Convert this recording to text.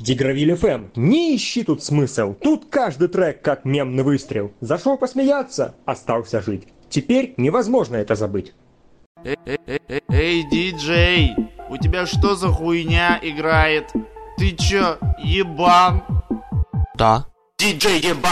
Дигравиль ФМ. Не ищи тут смысл. Тут каждый трек как мемный выстрел. Зашел посмеяться, остался жить. Теперь невозможно это забыть. Эй, диджей, у тебя что за хуйня играет? Ты чё, ебан? Да. Диджей ебан!